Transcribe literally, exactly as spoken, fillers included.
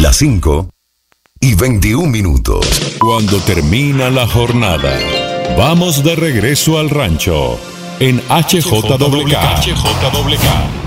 Las cinco y veintiún minutos. Cuando termina la jornada, vamos de regreso al rancho en H J W K. H J W K.